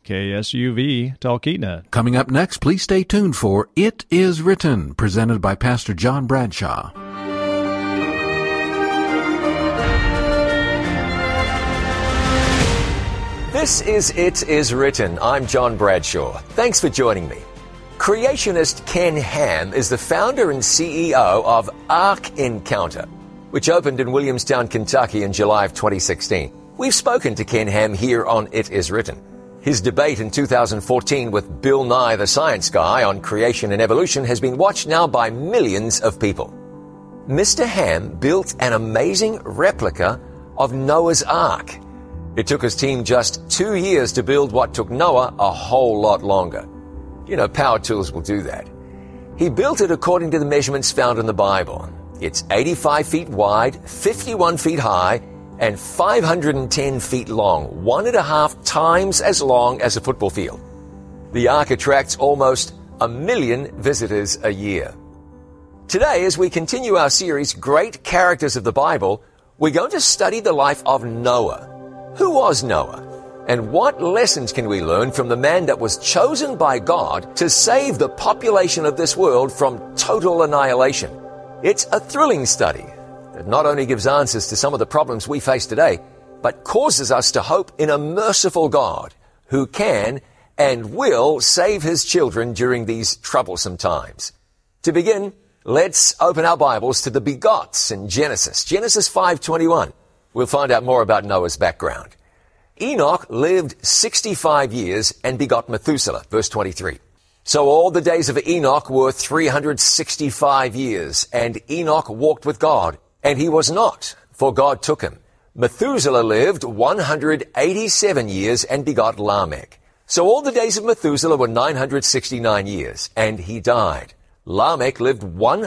KSUV Talkeetna. Coming up next, please stay tuned for It Is Written, presented by Pastor John Bradshaw. This is It Is Written. I'm John Bradshaw. Thanks for joining me. Creationist Ken Ham is the founder and CEO of Ark Encounter, which opened in Williamstown, Kentucky in July of 2016. We've spoken to Ken Ham here on It Is Written. His debate in 2014 with Bill Nye the Science Guy on creation and evolution has been watched now by millions of people. Mr. Ham built an amazing replica of Noah's Ark. It took his team just 2 years to build what took Noah a whole lot longer. You know, power tools will do that. He built it according to the measurements found in the Bible. It's 85 feet wide, 51 feet high, and 510 feet long, 1.5 times as long as a football field. The Ark attracts almost 1 million visitors a year. Today, as we continue our series, Great Characters of the Bible, we're going to study the life of Noah. Who was Noah? And what lessons can we learn from the man that was chosen by God to save the population of this world from total annihilation? It's a thrilling study that not only gives answers to some of the problems we face today, but causes us to hope in a merciful God who can and will save his children during these troublesome times. To begin, let's open our Bibles to the begots in Genesis 5:21. We'll find out more about Noah's background. Enoch lived 65 years and begot Methuselah, verse 23. So all the days of Enoch were 365 years, and Enoch walked with God, and he was not, for God took him. Methuselah lived 187 years and begot Lamech. So all the days of Methuselah were 969 years, and he died. Lamech lived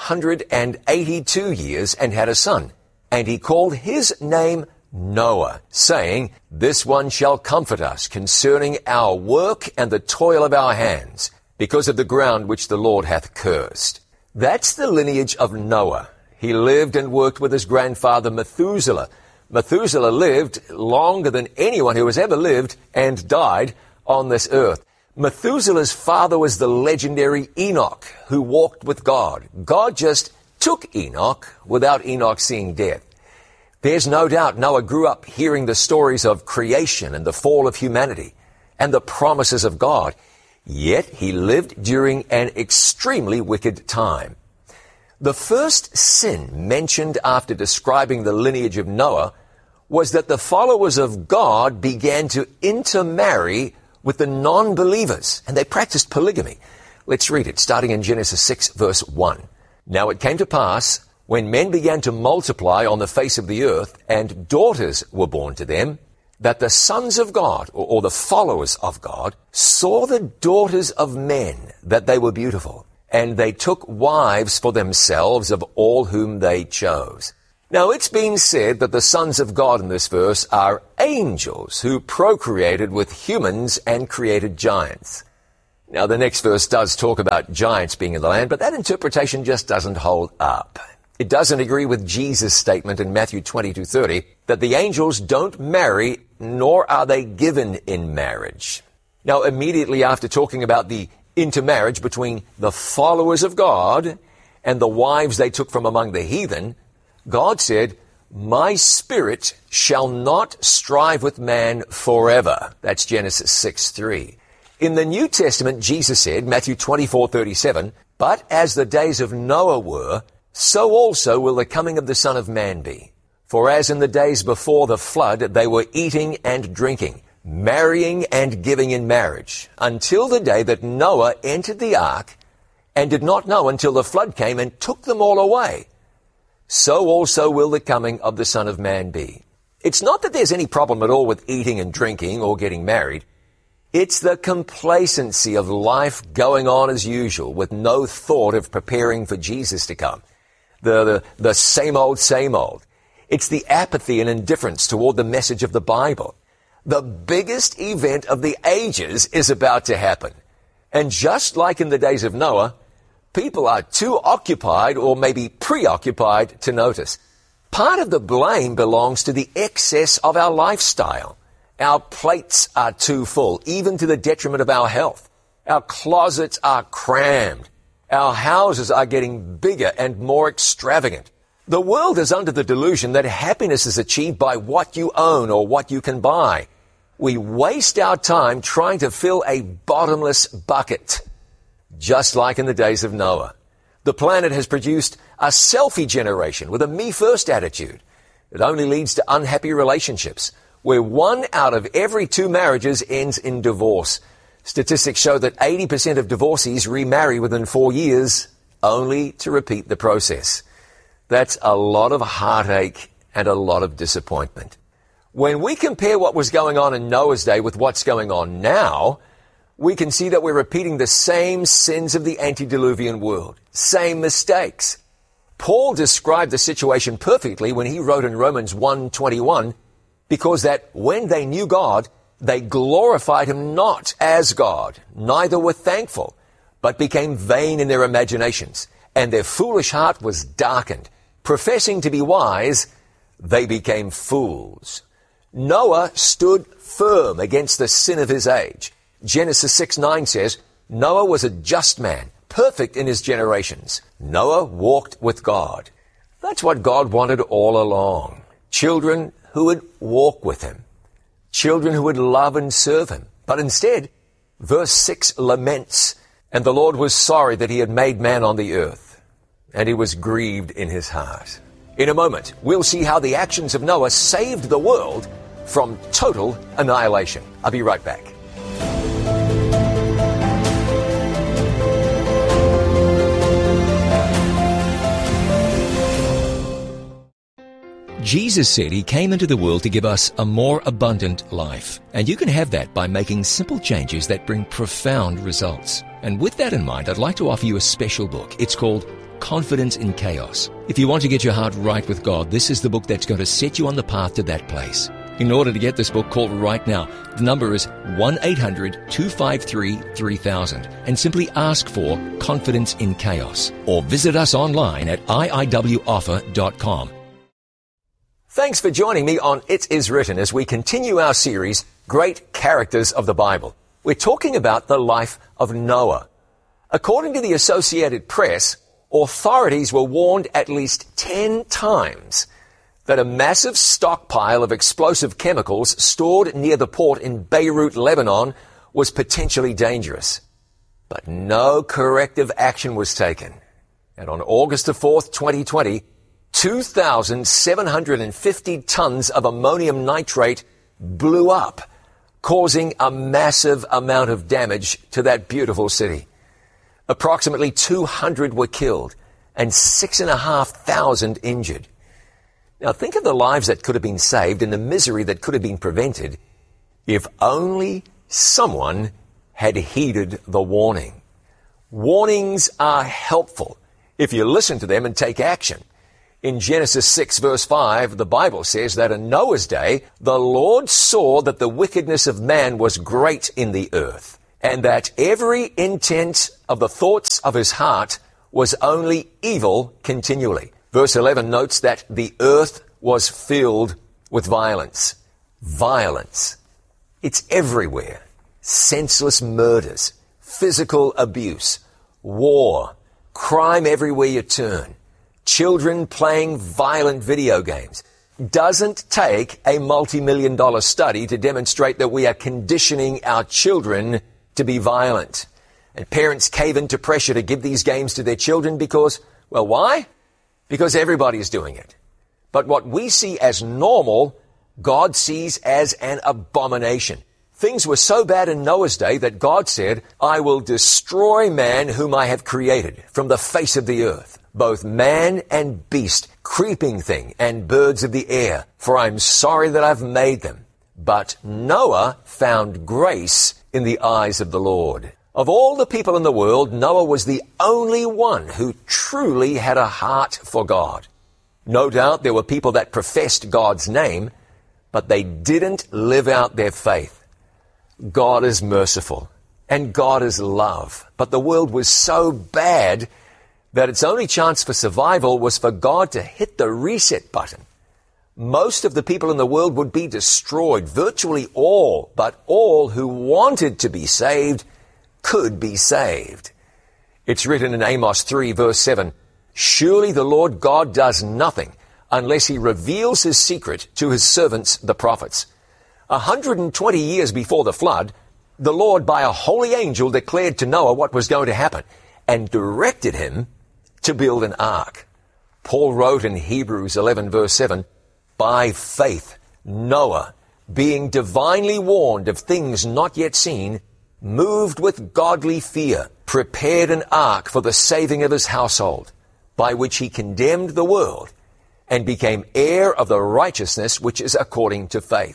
182 years and had a son, and he called his name Noah, saying, "This one shall comfort us concerning our work and the toil of our hands, because of the ground which the Lord hath cursed." That's the lineage of Noah. He lived and worked with his grandfather Methuselah. Methuselah lived longer than anyone who has ever lived and died on this earth. Methuselah's father was the legendary Enoch, who walked with God. God just took Enoch without Enoch seeing death. There's no doubt Noah grew up hearing the stories of creation and the fall of humanity and the promises of God. Yet he lived during an extremely wicked time. The first sin mentioned after describing the lineage of Noah was that the followers of God began to intermarry with the non-believers, and they practiced polygamy. Let's read it, starting in Genesis 6, verse 1. Now it came to pass, when men began to multiply on the face of the earth, and daughters were born to them, that the sons of God, or the followers of God, saw the daughters of men, that they were beautiful, and they took wives for themselves of all whom they chose. Now, it's been said that the sons of God in this verse are angels who procreated with humans and created giants. Now, the next verse does talk about giants being in the land, but that interpretation just doesn't hold up. It doesn't agree with Jesus' statement in Matthew 22:30 that the angels don't marry, nor are they given in marriage. Now, immediately after talking about the intermarriage between the followers of God and the wives they took from among the heathen, God said, "My spirit shall not strive with man forever." That's Genesis 6:3. In the New Testament, Jesus said, Matthew 24:37, "But as the days of Noah were, so also will the coming of the Son of Man be. For as in the days before the flood, they were eating and drinking, marrying and giving in marriage, until the day that Noah entered the ark, and did not know until the flood came and took them all away. So also will the coming of the Son of Man be." It's not that there's any problem at all with eating and drinking or getting married. It's the complacency of life going on as usual with no thought of preparing for Jesus to come. The same old, same old. It's the apathy and indifference toward the message of the Bible. The biggest event of the ages is about to happen. And just like in the days of Noah, people are too occupied or maybe preoccupied to notice. Part of the blame belongs to the excess of our lifestyle Our plates are too full, even to the detriment of our health. Our closets are crammed. Our houses are getting bigger and more extravagant. The world is under the delusion that happiness is achieved by what you own or what you can buy. We waste our time trying to fill a bottomless bucket, just like in the days of Noah. The planet has produced a selfie generation with a me-first attitude. It only leads to unhappy relationships, where 1 out of every 2 marriages ends in divorce. Statistics show that 80% of divorcees remarry within 4 years, only to repeat the process. That's a lot of heartache and a lot of disappointment. When we compare what was going on in Noah's day with what's going on now, we can see that we're repeating the same sins of the antediluvian world, same mistakes. Paul described the situation perfectly when he wrote in Romans 1:21, because that when they knew God, they glorified him not as God, neither were thankful, but became vain in their imaginations, and their foolish heart was darkened. Professing to be wise, they became fools. Noah stood firm against the sin of his age. Genesis 6:9 says, Noah was a just man, perfect in his generations. Noah walked with God. That's what God wanted all along. Children who would walk with him. Children who would love and serve him. But instead, verse 6 laments, and the Lord was sorry that he had made man on the earth, and he was grieved in his heart. In a moment, we'll see how the actions of Noah saved the world from total annihilation. I'll be right back. Jesus said he came into the world to give us a more abundant life. And you can have that by making simple changes that bring profound results. And with that in mind, I'd like to offer you a special book. It's called Confidence in Chaos. If you want to get your heart right with God, this is the book that's going to set you on the path to that place. In order to get this book, call right now. The number is 1-800-253-3000 and simply ask for Confidence in Chaos. Or visit us online at iiwoffer.com. Thanks for joining me on It Is Written as we continue our series, Great Characters of the Bible. We're talking about the life of Noah. According to the Associated Press, authorities were warned at least 10 times that a massive stockpile of explosive chemicals stored near the port in Beirut, Lebanon, was potentially dangerous. But no corrective action was taken. And on August the 4th, 2020, 2,750 tons of ammonium nitrate blew up, causing a massive amount of damage to that beautiful city. Approximately 200 were killed and 6,500 injured. Now think of the lives that could have been saved and the misery that could have been prevented if only someone had heeded the warning. Warnings are helpful if you listen to them and take action. In Genesis 6 verse 5, the Bible says that in Noah's day, the Lord saw that the wickedness of man was great in the earth, and that every intent of the thoughts of his heart was only evil continually. Verse 11 notes that the earth was filled with violence. Violence. It's everywhere. Senseless murders, physical abuse, war, crime everywhere you turn. Children playing violent video games. Doesn't take a multi-million-dollar study to demonstrate that we are conditioning our children to be violent. And parents cave into pressure to give these games to their children because, well, why? Because everybody's doing it. But what we see as normal, God sees as an abomination. Things were so bad in Noah's day that God said, I will destroy man whom I have created from the face of the earth, both man and beast, creeping thing and birds of the air, for I'm sorry that I've made them. But Noah found grace in the eyes of the Lord. Of all the people in the world, Noah was the only one who truly had a heart for God. No doubt there were people that professed God's name, but they didn't live out their faith. God is merciful, and God is love. But the world was so bad that its only chance for survival was for God to hit the reset button. Most of the people in the world would be destroyed, virtually all, but all who wanted to be saved could be saved. It's written in Amos 3 verse 7, "Surely the Lord God does nothing unless he reveals his secret to his servants, the prophets." 120 years before the flood, the Lord by a holy angel declared to Noah what was going to happen and directed him to build an ark. Paul wrote in Hebrews 11 verse 7, "By faith, Noah, being divinely warned of things not yet seen, moved with godly fear, prepared an ark for the saving of his household, by which he condemned the world and became heir of the righteousness which is according to faith."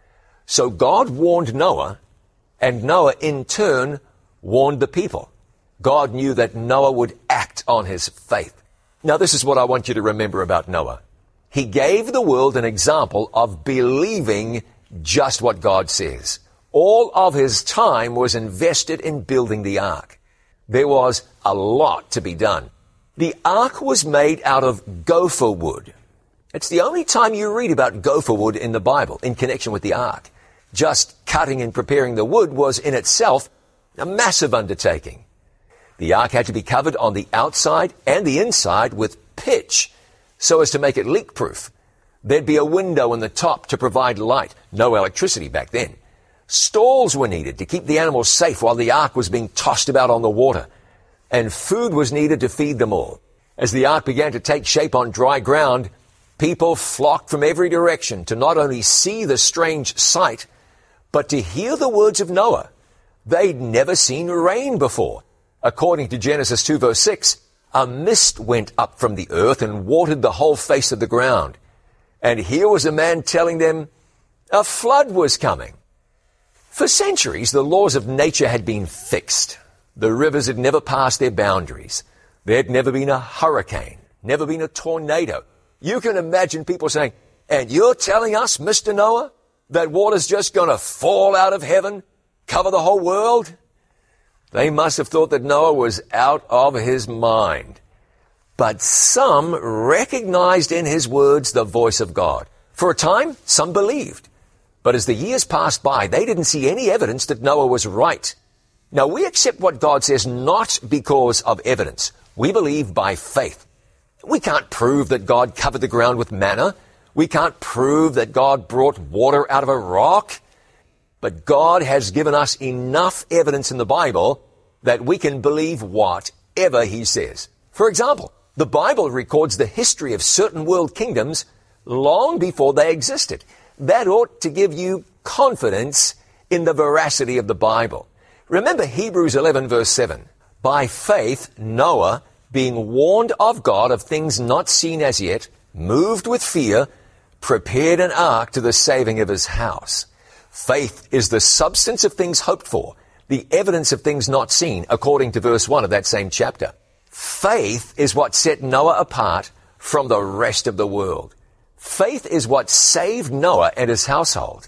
So God warned Noah, and Noah in turn warned the people. God knew that Noah would act on his faith. Now this is what I want you to remember about Noah. He gave the world an example of believing just what God says. All of his time was invested in building the ark. There was a lot to be done. The ark was made out of gopher wood. It's the only time you read about gopher wood in the Bible in connection with the ark. Just cutting and preparing the wood was in itself a massive undertaking. The ark had to be covered on the outside and the inside with pitch so as to make it leak-proof. There'd be a window in the top to provide light. No electricity back then. Stalls were needed to keep the animals safe while the ark was being tossed about on the water. And food was needed to feed them all. As the ark began to take shape on dry ground, people flocked from every direction to not only see the strange sight, but to hear the words of Noah. They'd never seen rain before. According to Genesis 2 verse 6, a mist went up from the earth and watered the whole face of the ground. And here was a man telling them a flood was coming. For centuries, the laws of nature had been fixed. The rivers had never passed their boundaries. There had never been a hurricane, never been a tornado. You can imagine people saying, "And you're telling us, Mr. Noah, that water's just going to fall out of heaven, cover the whole world?" They must have thought that Noah was out of his mind. But some recognized in his words the voice of God. For a time, some believed. But as the years passed by, they didn't see any evidence that Noah was right. Now, we accept what God says not because of evidence. We believe by faith. We can't prove that God covered the ground with manna. We can't prove that God brought water out of a rock. But God has given us enough evidence in the Bible that we can believe whatever he says. For example, the Bible records the history of certain world kingdoms long before they existed. That ought to give you confidence in the veracity of the Bible. Remember Hebrews 11 verse 7. "By faith, Noah, being warned of God of things not seen as yet, moved with fear, prepared an ark to the saving of his house." Faith is the substance of things hoped for, the evidence of things not seen, according to verse 1 of that same chapter. Faith is what set Noah apart from the rest of the world. Faith is what saved Noah and his household.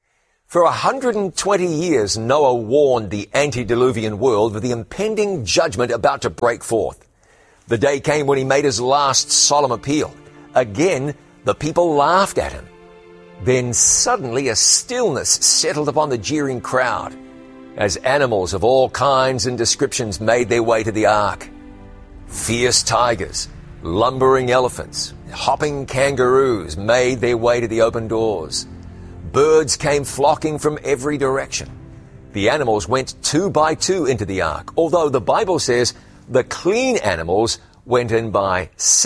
For 120 years, Noah warned the antediluvian world of the impending judgment about to break forth. The day came when he made his last solemn appeal. Again, the people laughed at him. Then suddenly a stillness settled upon the jeering crowd as animals of all kinds and descriptions made their way to the ark. Fierce tigers, lumbering elephants, hopping kangaroos made their way to the open doors. Birds came flocking from every direction. The animals went 2 by 2 into the ark, although the Bible says the clean animals went in by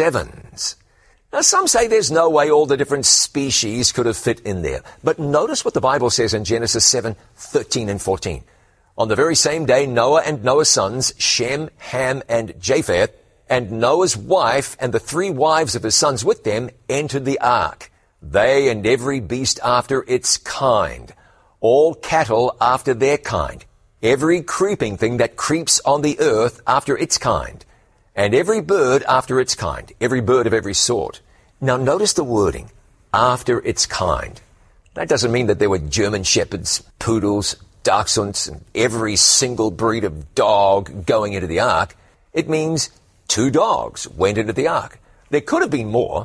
7s. Now, some say there's no way all the different species could have fit in there. But notice what the Bible says in Genesis 7:13 and 14. "On the very same day, Noah and Noah's sons, Shem, Ham, and Japheth, and Noah's wife and the 3 wives of his sons with them entered the ark. They and every beast after its kind, all cattle after their kind, every creeping thing that creeps on the earth after its kind, and every bird after its kind, every bird of every sort." Now notice the wording, after its kind. That doesn't mean that there were German shepherds, poodles, dachshunds, and every single breed of dog going into the ark. It means 2 dogs went into the ark. There could have been more,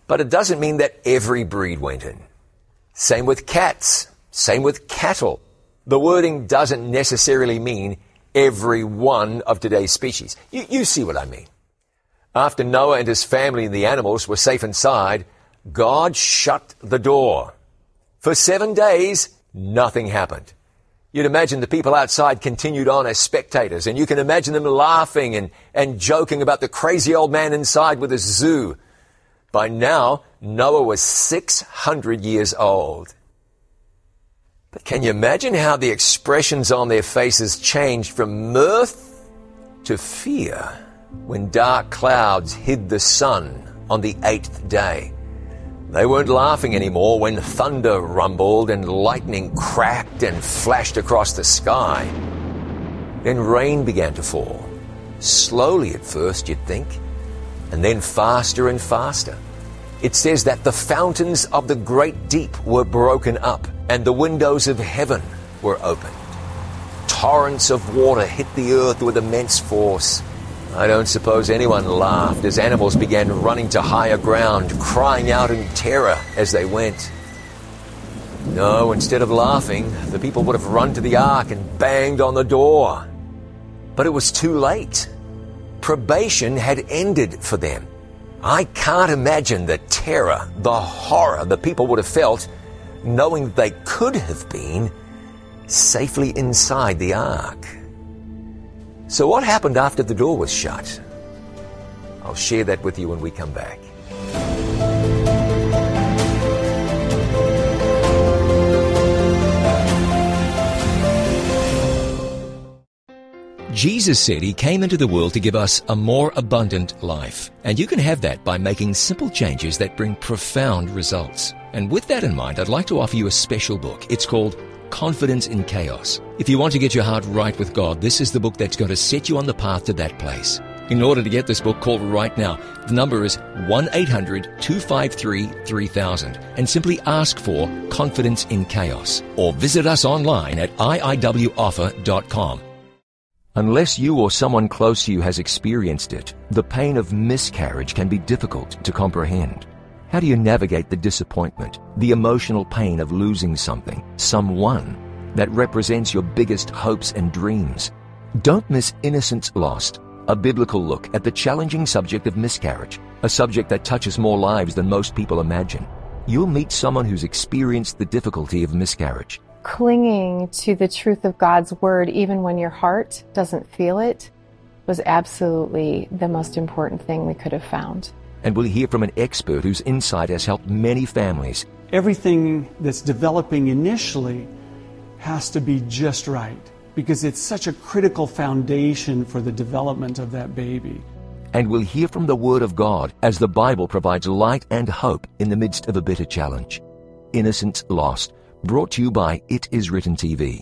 But it doesn't mean that every breed went in. Same with cats. Same with cattle. The wording doesn't necessarily mean every one of today's species. You see what I mean. After Noah and his family and the animals were safe inside, God shut the door. For 7 days, nothing happened. You'd imagine the people outside continued on as spectators, and you can imagine them laughing and joking about the crazy old man inside with his zoo. By now, Noah was 600 years old. But can you imagine how the expressions on their faces changed from mirth to fear when dark clouds hid the sun on the 8th day? They weren't laughing anymore when thunder rumbled and lightning cracked and flashed across the sky. Then rain began to fall. Slowly at first, you'd think, and then faster and faster. It says that the fountains of the great deep were broken up and the windows of heaven were opened. Torrents of water hit the earth with immense force. I don't suppose anyone laughed as animals began running to higher ground, crying out in terror as they went. No, instead of laughing, the people would have run to the ark and banged on the door. But it was too late. Probation had ended for them. I can't imagine the terror, the horror the people would have felt knowing that they could have been safely inside the ark. So what happened after the door was shut? I'll share that with you when we come back. Jesus said he came into the world to give us a more abundant life. And you can have that by making simple changes that bring profound results. And with that in mind, I'd like to offer you a special book. It's called Confidence in Chaos. If you want to get your heart right with God, this is the book that's going to set you on the path to that place. In order to get this book, call right now. The number is 1-800-253-3000 and simply ask for Confidence in Chaos. Or visit us online at iiwoffer.com. Unless you or someone close to you has experienced it, the pain of miscarriage can be difficult to comprehend. How do you navigate the disappointment, the emotional pain of losing something, someone, that represents your biggest hopes and dreams? Don't miss Innocence Lost, a biblical look at the challenging subject of miscarriage, a subject that touches more lives than most people imagine. You'll meet someone who's experienced the difficulty of miscarriage. Clinging to the truth of God's Word, even when your heart doesn't feel it, was absolutely the most important thing we could have found. And we'll hear from an expert whose insight has helped many families. Everything that's developing initially has to be just right, because it's such a critical foundation for the development of that baby. And we'll hear from the Word of God as the Bible provides light and hope in the midst of a bitter challenge. Innocence Lost, brought to you by It Is Written TV.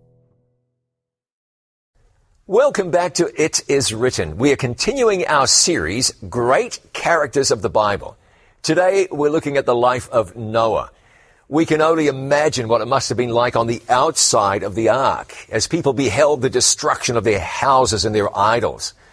Welcome back to It Is Written. We are continuing our series, Great Characters of the Bible. Today, we're looking at the life of Noah. We can only imagine what it must have been like on the outside of the ark as people beheld the destruction of their houses and their idols.